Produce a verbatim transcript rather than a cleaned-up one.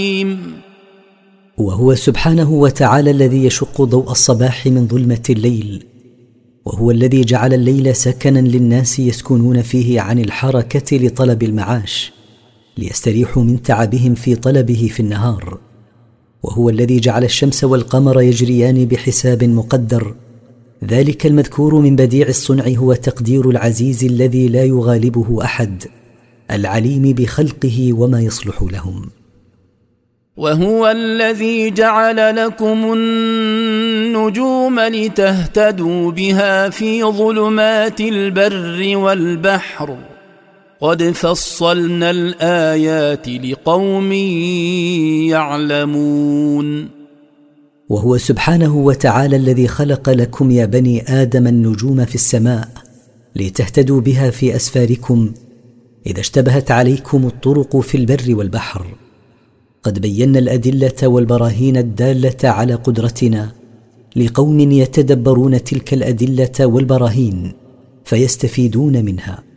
وهو سبحانه وتعالى الذي يشق ضوء الصباح من ظلمة الليل، وهو الذي جعل الليل سكنا للناس يسكنون فيه عن الحركة لطلب المعاش، ليستريحوا من تعبهم في طلبه في النهار. وهو الذي جعل الشمس والقمر يجريان بحساب مقدر. ذلك المذكور من بديع الصنع هو تقدير العزيز الذي لا يغالبه أحد، العليم بخلقه وما يصلح لهم. وهو الذي جعل لكم النجوم لتهتدوا بها في ظلمات البر والبحر، قد فصلنا الآيات لقوم يعلمون. وهو سبحانه وتعالى الذي خلق لكم يا بني آدم النجوم في السماء لتهتدوا بها في أسفاركم إذا اشتبهت عليكم الطرق في البر والبحر. قد بينا الأدلة والبراهين الدالة على قدرتنا لقوم يتدبرون تلك الأدلة والبراهين فيستفيدون منها.